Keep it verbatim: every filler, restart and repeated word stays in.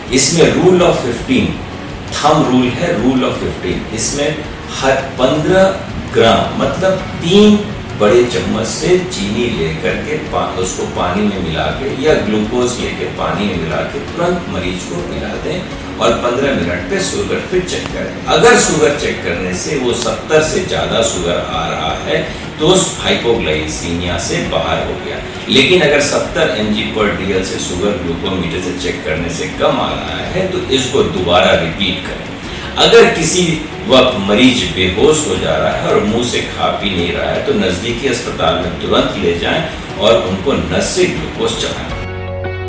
इसमें rule of fifteen, thumb rule है, rule of fifteen. इसमें हर पंद्रह ग्राम मतलब तीन बड़े चम्मच से चीनी लेकर के पा, उसको पानी में मिला के या ग्लूकोज लेके पानी में मिला के तुरंत मरीज को मिला दें और पंद्रह मिनट पे शुगर फिर चेक करें। अगर शुगर चेक करने से वो सत्तर से ज़्यादा शुगर आ रहा है तो हाइपोग्लाइसीमिया से बाहर हो गया। लेकिन अगर सत्तर एम जी पर डी एल से शुगर ग्लूकोमीटर से चेक करने से कम आ रहा है तो इसको दोबारा रिपीट करें। अगर किसी वक्त मरीज बेहोश हो जा रहा है और मुंह से खा पी नहीं रहा है तो नज़दीकी अस्पताल में तुरंत ले जाएं और उनको नस से ग्लूकोज चढ़ाएं।